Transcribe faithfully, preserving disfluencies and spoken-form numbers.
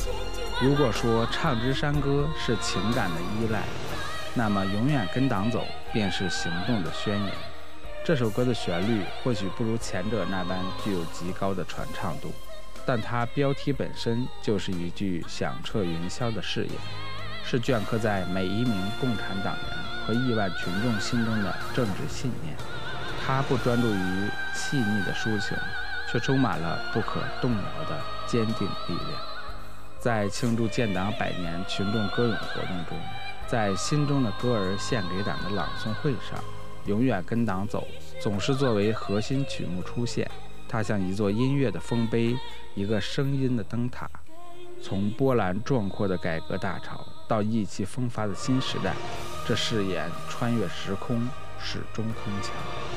如果说唱支山歌是情感的依赖，那么永远跟党走便是行动的宣言。这首歌的旋律或许不如前者那般具有极高的传唱度，但它标题本身就是一句响彻云霄的誓言，是镌刻在每一名共产党员和亿万群众心中的政治信念。它不专注于细腻的抒情，却充满了不可动摇的坚定力量。在庆祝建党百年群众歌咏活动中，在心中的歌儿献给党的朗诵会上，永远跟党走总是作为核心曲目出现。它像一座音乐的丰碑，一个声音的灯塔，从波澜壮阔的改革大潮到意气风发的新时代，这誓言穿越时空，始终铿锵。